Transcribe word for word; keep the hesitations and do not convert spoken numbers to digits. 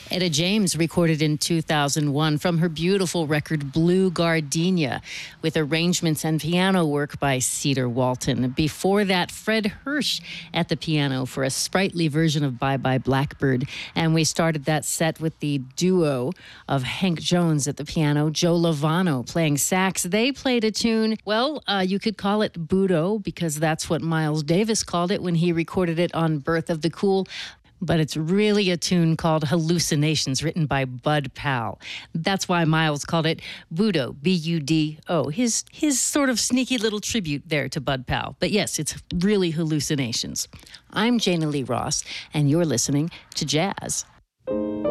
Etta James recorded in two thousand one from her beautiful record Blue Gardenia, with arrangements and piano work by Cedar Walton. Before that, Fred Hirsch at the piano for a sprightly version of Bye Bye Blackbird. And we started that set with the duo of Hank Jones at the piano, Joe Lovano playing sax. They played a tune, well, uh, you could call it Budo, because that's what Miles Davis called it when he recorded it on Birth of the Cool. But it's really a tune called Hallucinations, written by Bud Powell. That's why Miles called it Budo, B U D O, his, his sort of sneaky little tribute there to Bud Powell. But yes, it's really Hallucinations. I'm Jana Lee Ross, and you're listening to Jazz.